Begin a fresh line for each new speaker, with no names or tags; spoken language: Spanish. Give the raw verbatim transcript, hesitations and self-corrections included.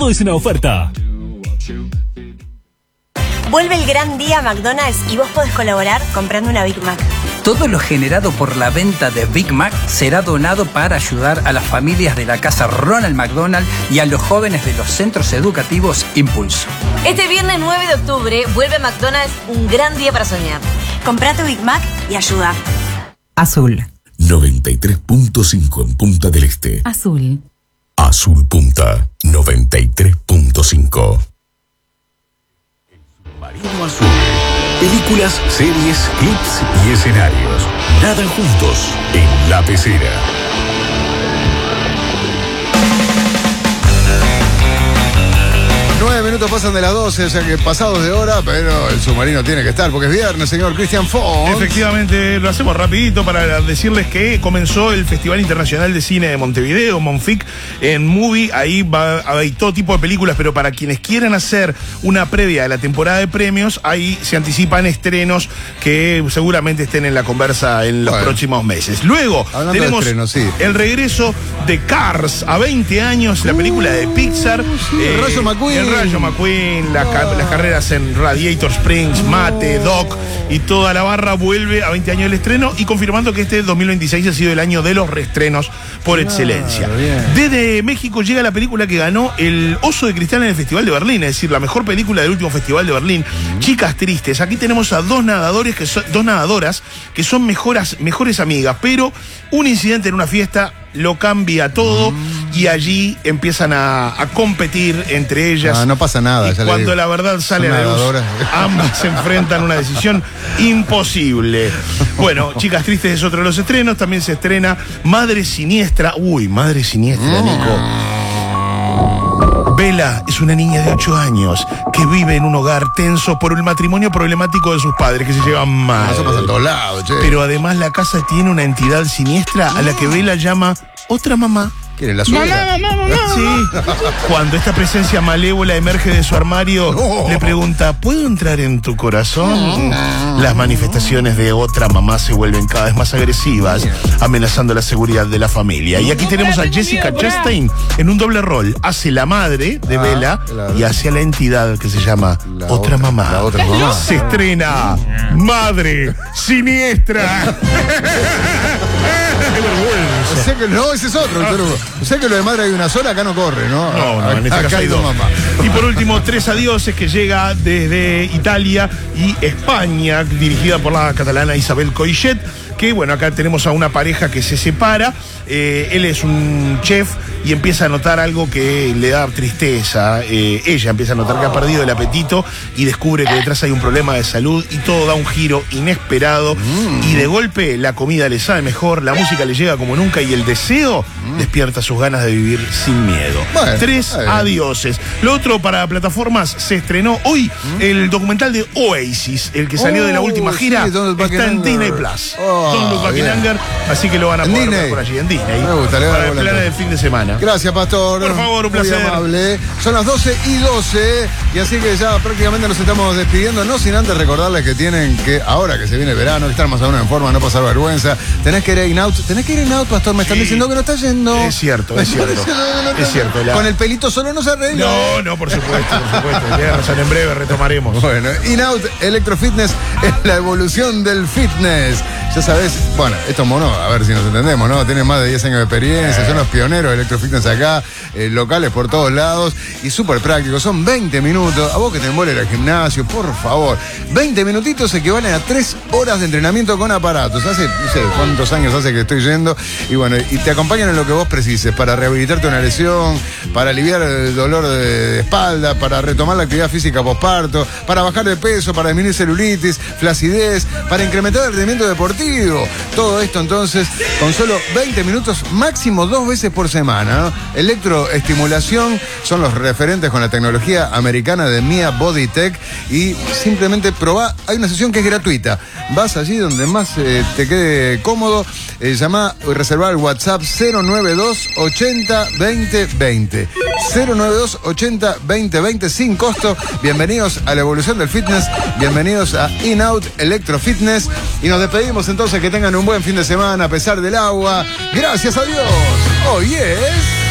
todo es una oferta.
Vuelve el gran día McDonald's y vos podés colaborar comprando una Big Mac.
Todo lo generado por la venta de Big Mac será donado para ayudar a las familias de la casa Ronald McDonald y a los jóvenes de los centros educativos Impulso.
Este viernes nueve de octubre vuelve a McDonald's un gran día para soñar.
Comprá tu Big Mac y ayuda.
Azul.
noventa y tres punto cinco en Punta del Este.
Azul.
Azul Punta noventa y tres punto cinco. Submarino Azul. Películas, series, clips y escenarios. Nadan juntos en La Pecera.
Nueve minutos pasan de las doce, o sea que pasados de hora, pero el submarino tiene que estar, porque es viernes, señor Cristian Font.
Efectivamente, lo hacemos rapidito para decirles que comenzó el Festival Internacional de Cine de Montevideo, Monfic, en Movie. Ahí va, hay todo tipo de películas, pero para quienes quieran hacer una previa de la temporada de premios, ahí se anticipan estrenos que seguramente estén en la conversa en los bueno. próximos meses. Luego,
Hablando
tenemos
de estreno, sí.
el regreso de Cars a veinte años, la película de Pixar.
Uh, sí,
eh,
el Rayo McQueen.
El Rayo McQueen, la, oh. las carreras en Radiator Springs, Mate, Doc y toda la barra vuelve a veinte años del estreno y confirmando que este dos mil veintiséis ha sido el año de los reestrenos por excelencia.
Bien.
Desde México llega la película que ganó el Oso de Cristal en el Festival de Berlín, es decir, la mejor película del último Festival de Berlín. Mm. Chicas Tristes. Aquí tenemos a dos nadadores que son, dos nadadoras que son mejoras, mejores amigas, pero un incidente en una fiesta lo cambia todo mm. y allí empiezan a, a competir entre ellas.
No, no pasa nada.
Y
ya
cuando la verdad sale a la luz, ambas se enfrentan a una decisión imposible. Bueno, Chicas Tristes es otro de los estrenos. También se estrena Madre Siniestra. Uy, Madre Siniestra, mm. Nico. Bella es una niña de ocho años que vive en un hogar tenso por el matrimonio problemático de sus padres que se llevan mal.
Eso pasa en todos lados, che.
Pero además la casa tiene una entidad siniestra a la que Bella llama otra mamá.
¿Quién es la suegra?
Mamá, mamá, mamá. Sí. Cuando esta presencia malévola emerge de su armario, no. le pregunta, ¿puedo entrar en tu corazón? No. Las manifestaciones de otra mamá se vuelven cada vez más agresivas, amenazando la seguridad de la familia. Y aquí tenemos a Jessica Chastain en un doble rol. Hace la madre de ah, Bella y hace a la entidad que se llama la otra, otra mamá.
La otra mamá.
Se estrena Madre Siniestra.
O sea que no, ese es otro. Ah. Pero, o sea que lo de Madre hay una sola, acá no corre, ¿no?
No, no, en este caso hay dos. Mamá. Y por último, Tres Adioses, que llega desde Italia y España, dirigida por la catalana Isabel Coixet. Que bueno, acá tenemos a una pareja que se separa, eh, él es un chef y empieza a notar algo que le da tristeza, eh, ella empieza a notar que ha perdido el apetito y descubre que detrás hay un problema de salud y todo da un giro inesperado mm. y de golpe la comida le sabe mejor, la música le llega como nunca y el deseo mm. despierta sus ganas de vivir sin miedo. Bueno, Tres Adioses. Lo otro para plataformas, se estrenó hoy mm. el documental de Oasis, el que salió oh, de la última gira, sí, está en Disney Plus. Oh. Don Luke Buckingham, así que lo van a poder ver por allí en Disney.
Me gusta, le
para el plan del fin de semana.
Gracias, Pastor.
Por favor, un
Muy
placer.
amable. Son las doce y doce y así que ya prácticamente nos estamos despidiendo, no sin antes recordarles que tienen que, ahora que se viene el verano, que estar más o menos en forma, no pasar vergüenza. Tenés que ir a In-Out. Tenés que ir a In-Out, Pastor. Me están sí. diciendo que no está yendo.
Es cierto, es cierto. No es cierto. La...
Con el pelito solo no se arregla.
No, no, por supuesto, por supuesto. Ya, o sea, en breve retomaremos.
Bueno, In-Out Electrofitness es la evolución del fitness. Ya sabés, bueno, estos monos, a ver si nos entendemos, ¿no? Tienen más de diez años de experiencia, eh. son los pioneros de Electrofitness acá, eh, locales por todos lados y súper prácticos. Son veinte minutos. A vos que te envuelve al gimnasio, por favor. veinte minutitos equivalen a tres horas de entrenamiento con aparatos. Hace, no sé, cuántos años hace que estoy yendo. Y bueno, y te acompañan en lo que vos precises para rehabilitarte una lesión, para aliviar el dolor de, de espalda, para retomar la actividad física posparto, para bajar de peso, para disminuir celulitis, flacidez, para incrementar el rendimiento deportivo. Todo esto entonces con solo veinte minutos, máximo dos veces por semana, ¿no? Electroestimulación son los referentes con la tecnología americana de Mia Body Tech y simplemente probá. Hay una sesión que es gratuita. Vas allí donde más eh, te quede cómodo. Eh, llama y reservar el WhatsApp cero nueve dos ochenta veinte veinte. cero nueve dos ochenta veinte veinte sin costo. Bienvenidos a la evolución del fitness. Bienvenidos a In-Out Electrofitness. Y nos despedimos entonces, que tengan un buen fin de semana a pesar del agua. Gracias a Dios. Hoy es...